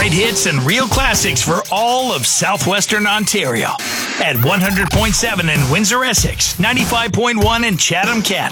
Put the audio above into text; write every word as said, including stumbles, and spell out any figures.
Great hits and real classics for all of southwestern Ontario. At one hundred point seven in Windsor, Essex, ninety-five point one in Chatham, Kent.